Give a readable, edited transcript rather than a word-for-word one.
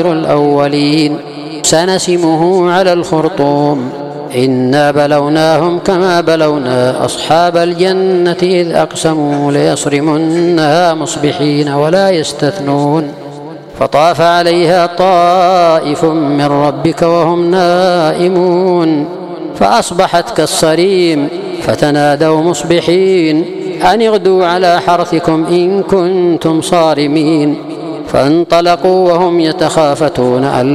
الأولين سنسمه على الخرطوم إنا بلوناهم كما بلونا أصحاب الجنة إذ أقسموا ليصرمنها مصبحين ولا يستثنون فطاف عليها طائف من ربك وهم نائمون فأصبحت كالصريم فتنادوا مصبحين أن اغدوا على حرثكم إن كنتم صارمين فانطلقوا وهم يتخافتون